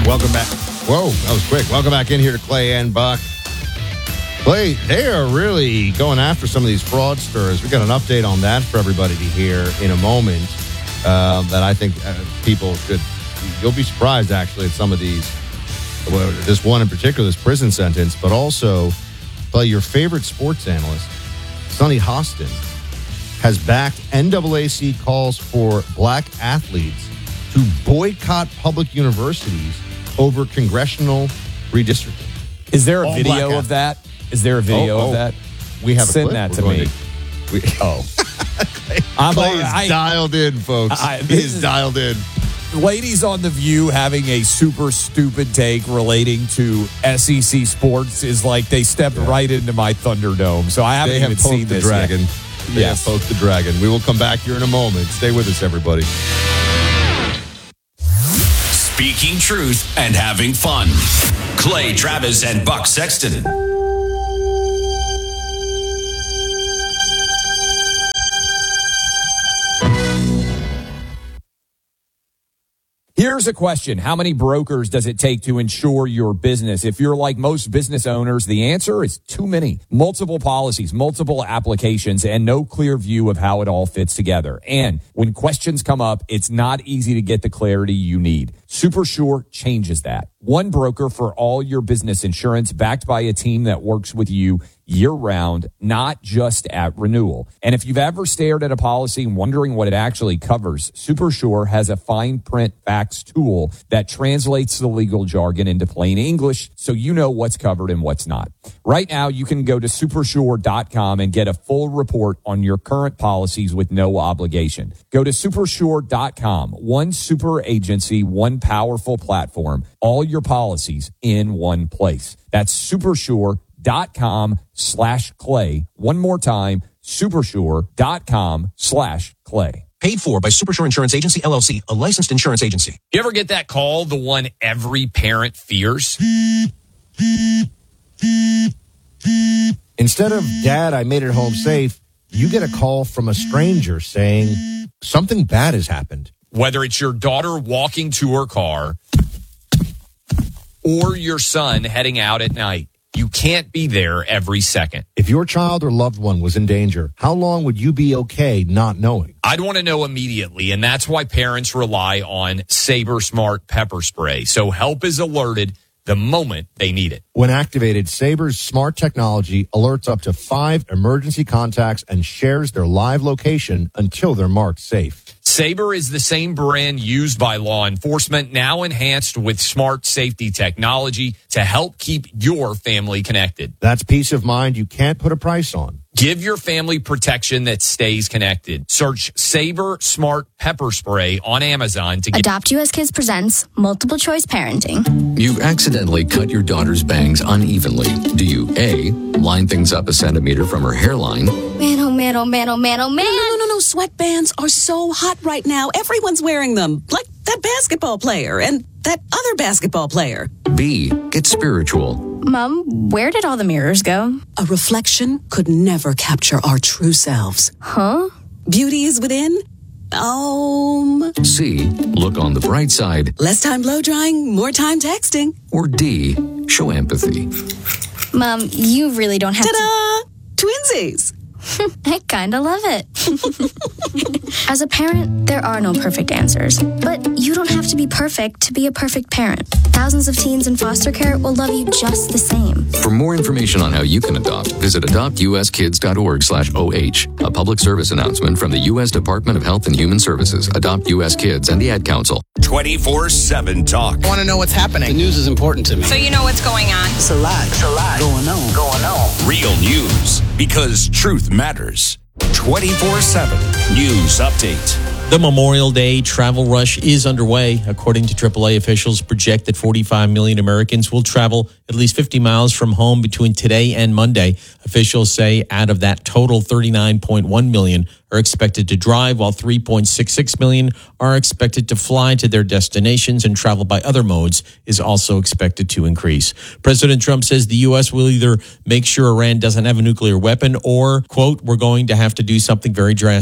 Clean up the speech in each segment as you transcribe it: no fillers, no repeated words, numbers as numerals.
Welcome back. Whoa, that was quick. Welcome back in here to Clay and Buck. Clay, they are really going after some of these fraudsters. We got an update on that for everybody to hear in a moment that I think people should. You'll be surprised, actually, at some of these. Well, this one in particular, this prison sentence, but also, Clay, your favorite sports analyst, Sonny Hostin, has backed NAAC calls for black athletes to boycott public universities over congressional redistricting. Is there a video of that? Is there a video of that? We have Send that to me. Clay's dialed in, folks. He's dialed in. Ladies on The View having a super stupid take relating to SEC sports is like they stepped right into my Thunderdome. So I haven't even seen this dragon. yet. They have poked the dragon. We will come back here in a moment. Stay with us, everybody. Speaking truth and having fun. Clay Travis and Buck Sexton. Here's a question. How many brokers does it take to insure your business? If you're like most business owners, the answer is too many. Multiple policies, multiple applications, and no clear view of how it all fits together. And when questions come up, it's not easy to get the clarity you need. SuperSure changes that. One broker for all your business insurance, backed by a team that works with you year-round, not just at renewal. And if you've ever stared at a policy and wondering what it actually covers, SuperSure has a fine print facts tool that translates the legal jargon into plain English so you know what's covered and what's not. Right now, you can go to supersure.com and get a full report on your current policies with no obligation. Go to supersure.com. One super agency, one powerful platform, all your policies in one place. That's supersure.com/Clay. One more time, supersure.com/Clay. Paid for by SuperSure Insurance Agency, LLC, a licensed insurance agency. You ever get that call, the one every parent fears? Instead of, Dad, I made it home safe, you get a call from a stranger saying something bad has happened. Whether it's your daughter walking to her car or your son heading out at night, you can't be there every second. If your child or loved one was in danger, how long would you be okay not knowing? I'd want to know immediately, and that's why parents rely on Sabre Smart Pepper Spray, so help is alerted the moment they need it. When activated, Sabre's smart technology alerts up to 5 emergency contacts and shares their live location until they're marked safe. Sabre is the same brand used by law enforcement, now enhanced with smart safety technology to help keep your family connected. That's peace of mind you can't put a price on. Give your family protection that stays connected. Search Sabre Smart Pepper Spray on Amazon to get... Adopt US Kids presents Multiple Choice Parenting. You've accidentally cut your daughter's bangs unevenly. Do you A, line things up a centimeter from her hairline? Man, oh man, oh man, oh man, oh man. No. Sweatbands are so hot right now. Everyone's wearing them. Like that basketball player and that other basketball player. B, get spiritual. Mom, where did all the mirrors go? A reflection could never capture our true selves. Huh? Beauty is within. C, look on the bright side. Less time blow drying, more time texting. Or D, show empathy. Mom, you really don't have Ta-da! Twinsies. I kind of love it. As a parent, there are no perfect answers. But you don't have to be perfect to be a perfect parent. Thousands of teens in foster care will love you just the same. For more information on how you can adopt, visit adoptuskids.org/OH. A public service announcement from the U.S. Department of Health and Human Services, Adopt U.S. Kids, and the Ad Council. 24/7 talk. I want to know what's happening. The news is important to me. So you know what's going on. It's a lot going on. Real news, because truth matters. 24/7 News Update. The Memorial Day travel rush is underway. According to AAA, officials project that 45 million Americans will travel at least 50 miles from home between today and Monday. Officials say out of that total, 39.1 million are expected to drive, while 3.66 million are expected to fly to their destinations, and travel by other modes is also expected to increase. President Trump says the U.S. will either make sure Iran doesn't have a nuclear weapon or, quote, we're going to have to do something very drastic.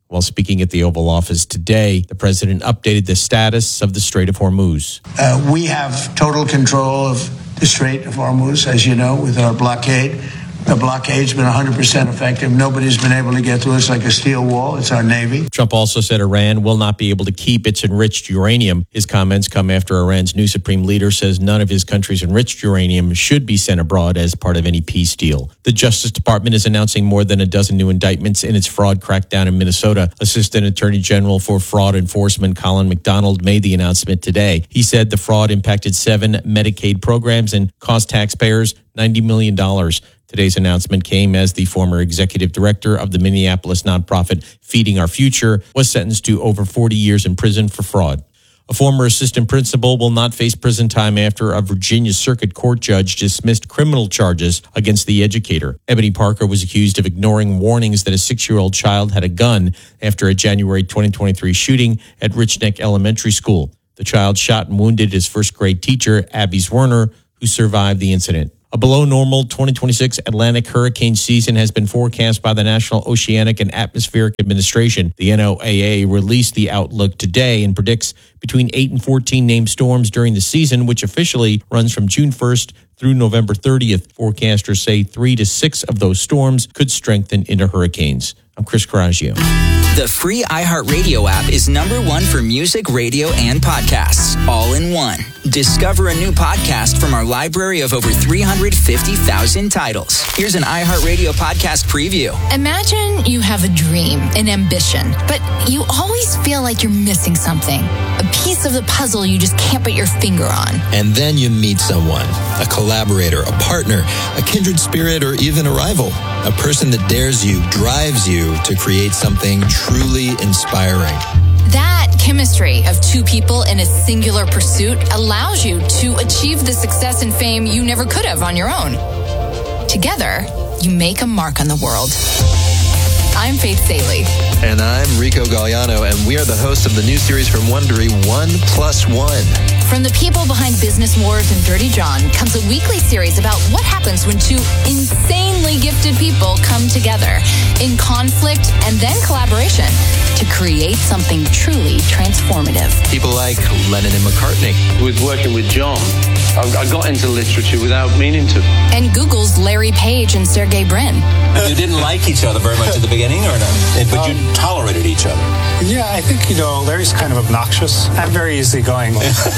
While speaking at the Oval Office today, the president updated the status of the Strait of Hormuz. We have total control of the Strait of Hormuz, as you know, with our blockade. The blockade's been 100% effective. Nobody's been able to get through. It's like a steel wall. It's our Navy. Trump also said Iran will not be able to keep its enriched uranium. His comments come after Iran's new supreme leader says none of his country's enriched uranium should be sent abroad as part of any peace deal. The Justice Department is announcing more than a dozen new indictments in its fraud crackdown in Minnesota. Assistant Attorney General for Fraud Enforcement Colin McDonald made the announcement today. He said the fraud impacted 7 Medicaid programs and cost taxpayers $90 million. Today's announcement came as the former executive director of the Minneapolis nonprofit Feeding Our Future was sentenced to over 40 years in prison for fraud. A former assistant principal will not face prison time after a Virginia Circuit Court judge dismissed criminal charges against the educator. Ebony Parker was accused of ignoring warnings that a 6-year-old child had a gun after a January 2023 shooting at Rich Neck Elementary School. The child shot and wounded his first-grade teacher, Abby Zwerner, who survived the incident. A below-normal 2026 Atlantic hurricane season has been forecast by the National Oceanic and Atmospheric Administration. The NOAA released the outlook today and predicts between 8 and 14 named storms during the season, which officially runs from June 1st through November 30th. Forecasters say 3 to 6 of those storms could strengthen into hurricanes. I'm Chris Coraggio. The free iHeartRadio app is #1 for music, radio, and podcasts, all in one. Discover a new podcast from our library of over 350,000 titles. Here's an iHeartRadio podcast preview. Imagine you have a dream, an ambition, but you always feel like you're missing something. A piece of the puzzle you just can't put your finger on. And then you meet someone, a collaborator, a partner, a kindred spirit, or even a rival. A person that dares you, drives you to create something truly inspiring. That chemistry of two people in a singular pursuit allows you to achieve the success and fame you never could have on your own. Together, you make a mark on the world. I'm Faith Saley. And I'm Rico Galliano, and we are the hosts of the new series from Wondery, 1+1. From the people behind Business Wars and Dirty John comes a weekly series about what happens when two insanely gifted people come together in conflict and then collaboration to create something truly transformative. People like Lennon and McCartney. With working with John, I got into literature without meaning to. And Google's Larry Page and Sergey Brin. You didn't like each other very much at the beginning, or not? But you tolerated each other. Yeah, I think, Larry's kind of obnoxious. I'm very easygoing.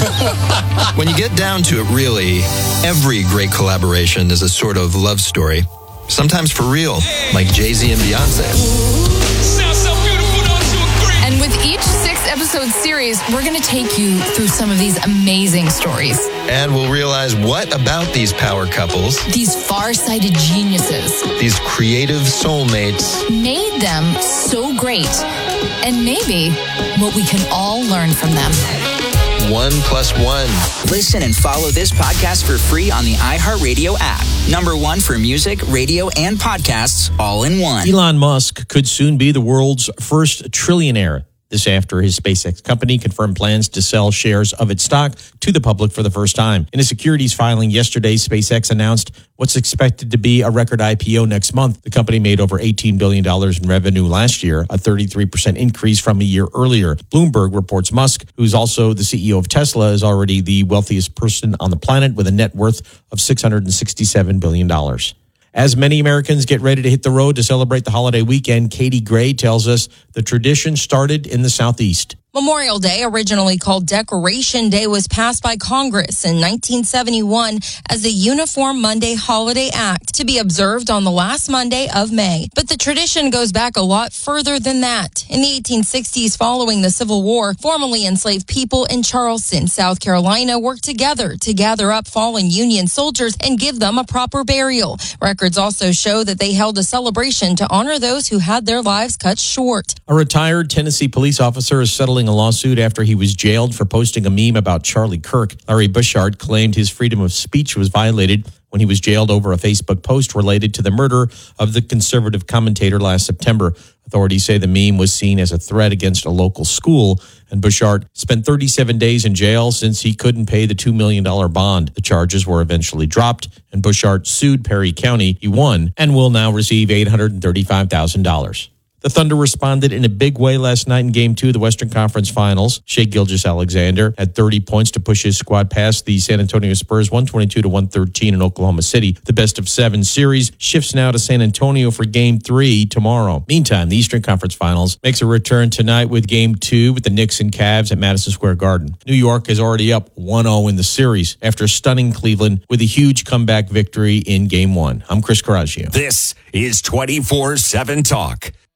When you get down to it, really, every great collaboration is a sort of love story. Sometimes for real, like Jay-Z and Beyonce. Sounds so beautiful, don't you agree? And with each 6-episode series, we're going to take you through some of these amazing stories. And we'll realize what about these power couples, these far-sighted geniuses, these creative soulmates, made them so great. And maybe what we can all learn from them. 1+1. Listen and follow this podcast for free on the iHeartRadio app. #1 for music, radio, and podcasts, all in one. Elon Musk could soon be the world's first trillionaire. This after his SpaceX company confirmed plans to sell shares of its stock to the public for the first time. In a securities filing yesterday, SpaceX announced what's expected to be a record IPO next month. The company made over $18 billion in revenue last year, a 33% increase from a year earlier. Bloomberg reports Musk, who's also the CEO of Tesla, is already the wealthiest person on the planet with a net worth of $667 billion. As many Americans get ready to hit the road to celebrate the holiday weekend, Katie Gray tells us the tradition started in the Southeast. Memorial Day, originally called Decoration Day, was passed by Congress in 1971 as a Uniform Monday Holiday Act to be observed on the last Monday of May. But the tradition goes back a lot further than that. In the 1860s, following the Civil War, formerly enslaved people in Charleston, South Carolina, worked together to gather up fallen Union soldiers and give them a proper burial. Records also show that they held a celebration to honor those who had their lives cut short. A retired Tennessee police officer is settling a lawsuit after he was jailed for posting a meme about Charlie Kirk. Larry Bushard claimed his freedom of speech was violated when he was jailed over a Facebook post related to the murder of the conservative commentator last September. Authorities say the meme was seen as a threat against a local school, and Bushard spent 37 days in jail since he couldn't pay the $2 million bond. The charges were eventually dropped, and Bushard sued Perry County. He won and will now receive $835,000. The Thunder responded in a big way last night in Game 2 of the Western Conference Finals. Shai Gilgeous-Alexander had 30 points to push his squad past the San Antonio Spurs 122-113 in Oklahoma City. The best-of-7 series shifts now to San Antonio for Game 3 tomorrow. Meantime, the Eastern Conference Finals makes a return tonight with Game 2 with the Knicks and Cavs at Madison Square Garden. New York is already up 1-0 in the series after stunning Cleveland with a huge comeback victory in Game 1. I'm Chris Coraggio. This is 24/7 Talk.